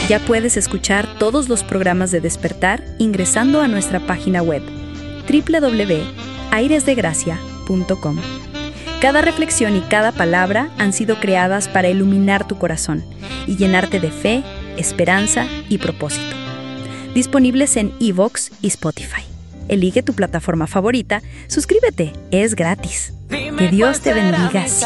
Ya puedes escuchar todos los programas de Despertar ingresando a nuestra página web www.airesdegracia.com. Cada reflexión y cada palabra han sido creadas para iluminar tu corazón y llenarte de fe, esperanza y propósito. Disponibles en iVoox y Spotify. Elige tu plataforma favorita, suscríbete, es gratis. Que Dios te bendiga.